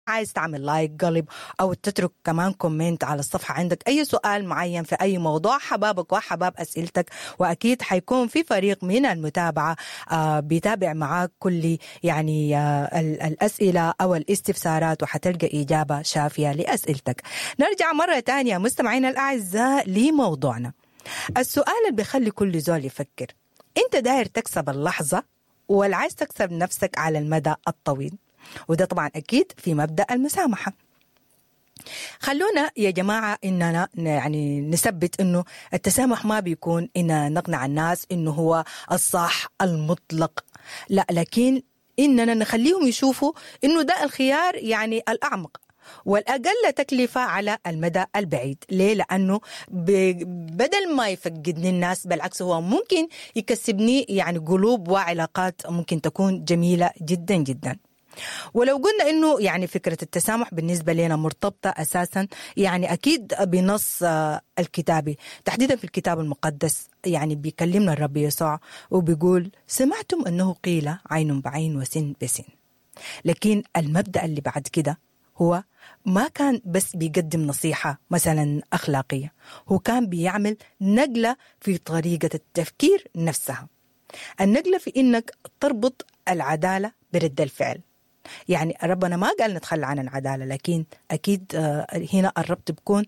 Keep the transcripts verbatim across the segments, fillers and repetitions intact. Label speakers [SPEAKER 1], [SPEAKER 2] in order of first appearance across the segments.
[SPEAKER 1] عايز تعمل لايك قلب أو تترك كمان كومنت على الصفحة. عندك أي سؤال معين في أي موضوع حبابك وحباب أسئلتك، وأكيد حيكون في فريق من المتابعة آه بيتابع معاك كل يعني آه الأسئلة أو الاستفسارات، وحتلقى إجابة شافية لأسئلتك. نرجع مرة تانية مستمعينا الأعزاء لموضوعنا. السؤال اللي بيخلي كل زول يفكر، أنت داير تكسب اللحظة ولا عايز تكسب نفسك على المدى الطويل؟ وده طبعا أكيد في مبدأ المسامحة. خلونا يا جماعة إننا يعني نثبت إنه التسامح ما بيكون إن نقنع الناس إنه هو الصح المطلق، لا، لكن إننا نخليهم يشوفوا إنه ده الخيار يعني الأعمق والأقل تكلفة على المدى البعيد. ليه؟ لأنه بدل ما يفقدني الناس بالعكس هو ممكن يكسبني يعني قلوب وعلاقات ممكن تكون جميلة جدا جدا. ولو قلنا إنه يعني فكرة التسامح بالنسبة لنا مرتبطة أساسا يعني أكيد بنص الكتابي، تحديدا في الكتاب المقدس يعني بيكلمنا الرب يسوع وبيقول سمعتم أنه قيل عين بعين وسن بسن. لكن المبدأ اللي بعد كده هو ما كان بس بيقدم نصيحة مثلا أخلاقية، هو كان بيعمل نقلة في طريقة التفكير نفسها. النقلة في إنك تربط العدالة برد الفعل. يعني ربنا ما قال نتخلى عن العدالة، لكن أكيد هنا الربط بيكون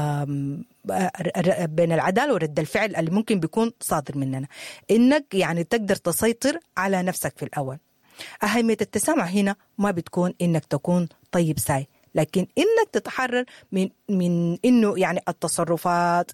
[SPEAKER 1] بين العدالة ورد الفعل اللي ممكن بيكون صادر مننا، إنك يعني تقدر تسيطر على نفسك في الأول. أهمية التسامح هنا ما بتكون إنك تكون طيب ساي، لكن إنك تتحرر من من إنه يعني التصرفات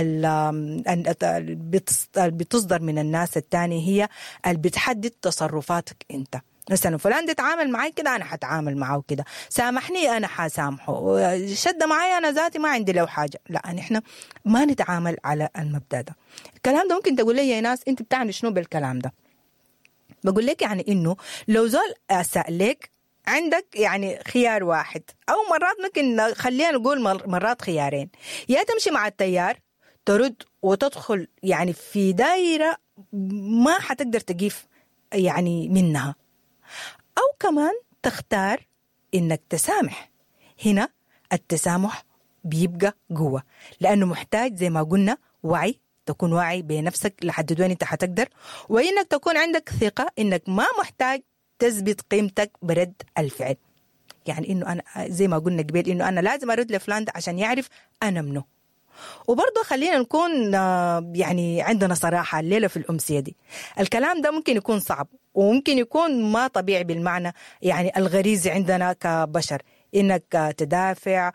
[SPEAKER 1] اللي بتصدر من الناس التانية هي اللي بتحدد تصرفاتك أنت. مثلا فلان ده تعامل معي كده أنا حتعامل معه كده، سامحني أنا حسامحه، شد معي أنا ذاتي ما عندي له حاجة. لا، نحن ما نتعامل على المبدأ ده. الكلام ده ممكن تقول لي يا ناس أنت بتعني شنو بالكلام ده؟ بقول لك يعني إنه لو زول أساء لك عندك يعني خيار واحد، أو مرات ممكن خلينا نقول مرات خيارين، يا تمشي مع التيار ترد وتدخل يعني في دائرة ما حتقدر تقيف يعني منها، أو كمان تختار إنك تسامح. هنا التسامح بيبقى قوة، لأنه محتاج زي ما قلنا وعي، تكون واعي بنفسك لحد وين أنت حتقدر، وإنك تكون عندك ثقة إنك ما محتاج تثبت قيمتك برد الفعل. يعني إنه أنا زي ما قلنا قبل إنه أنا لازم أرد لفلان ده عشان يعرف أنا منه. وبرضه خلينا نكون يعني عندنا صراحة الليلة في الأمسية دي. الكلام ده ممكن يكون صعب وممكن يكون ما طبيعي بالمعنى يعني الغريزي عندنا كبشر، إنك تدافع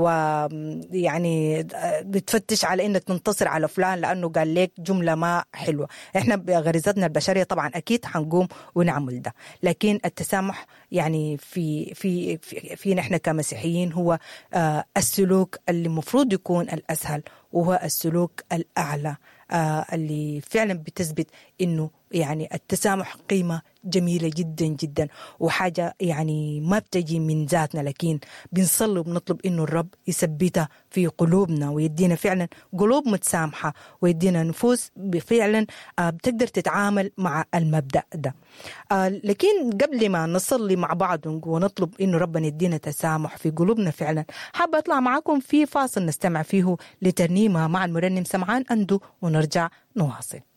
[SPEAKER 1] ويعني بتفتش على إنك تنتصر على فلان لأنه قال لك جملة ما حلوة. إحنا بغريزتنا البشرية طبعا أكيد حنقوم ونعمل ده، لكن التسامح يعني في في في, في نحن كمسيحيين هو السلوك اللي مفروض يكون الأسهل، وهو السلوك الأعلى اللي فعلا بتثبت إنه يعني التسامح قيمة جميلة جدا جدا، وحاجة يعني ما بتجي من ذاتنا، لكن بنصلي وبنطلب إنه الرب يثبتها في قلوبنا ويدينا فعلا قلوب متسامحة، ويدينا نفوس فعلا بتقدر تتعامل مع المبدأ ده. لكن قبل ما نصلي مع بعض ونطلب إنه ربنا يدينا تسامح في قلوبنا فعلا، حابة أطلع معاكم في فاصل نستمع فيه لترنيمة مع المرنم سمعان أندو ونرجع نواصل.